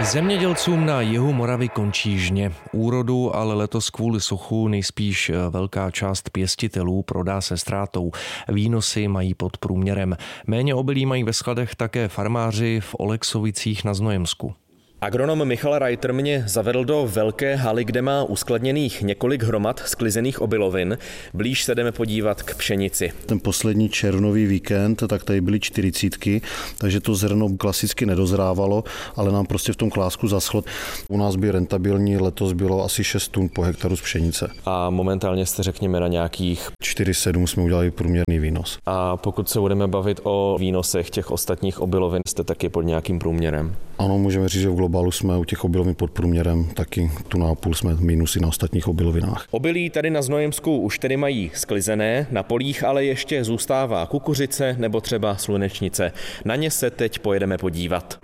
Zemědělcům na jihu Moravy končí žně. Úrodu ale letos kvůli suchu nejspíš velká část pěstitelů prodá se ztrátou. Výnosy mají pod průměrem. Méně obilí mají ve skladech také farmáři v Oleksovicích na Znojemsku. Agronom Michal Reiter mě zavedl do velké haly, kde má uskladněných několik hromad sklizených obilovin. Blíž se jdeme podívat k pšenici. Ten poslední červnový víkend, tak tady byly 40, takže to zrno klasicky nedozrávalo, ale nám prostě v tom klásku zaschlo. U nás by rentabilní letos bylo asi 6 tun po hektaru z pšenice. A momentálně jste řekněme na nějakých 4,7 jsme udělali průměrný výnos. A pokud se budeme bavit o výnosech těch ostatních obilovin, jste taky pod nějakým průměrem? Ano, můžeme říct, že v globálu jsme u těch obilovin pod průměrem, taky tu nápůl jsme minusy na ostatních obilovinách. Obilí tady na Znojemsku už tedy mají sklizené, na polích ale ještě zůstává kukuřice nebo třeba slunečnice. Na ně se teď pojedeme podívat.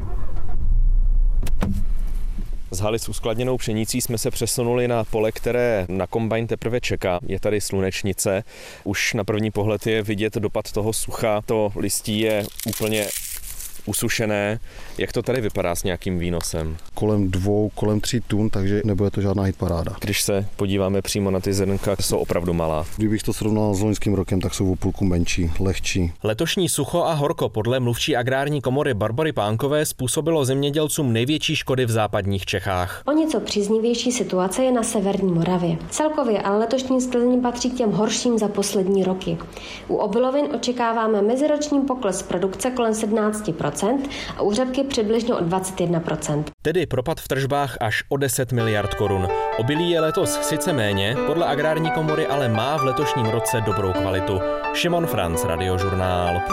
Z haly s uskladněnou pšenicí jsme se přesunuli na pole, které na kombajn teprve čeká. Je tady slunečnice. Už na první pohled je vidět dopad toho sucha. To listí je úplně usušené. Jak to tady vypadá s nějakým výnosem? Kolem 3 tun, takže nebude to žádná hitparáda. Když se podíváme přímo na ty zrnka, jsou opravdu malá. Kdybych to srovnal s loňským rokem, tak jsou o půlku menší, lehčí. Letošní sucho a horko podle mluvčí agrární komory Barbory Pánkové způsobilo zemědělcům největší škody v západních Čechách. O něco příznivější situace je na severní Moravě. Celkově ale letošní sklizení patří k těm horším za poslední roky. U obilovin očekáváme meziroční pokles produkce kolem 17% a u řepky přibližně o 21%. Tedy propad v tržbách až o 10 miliard korun. Obilí je letos sice méně, podle agrární komory ale má v letošním roce dobrou kvalitu. Šimon Franc, Radiožurnál.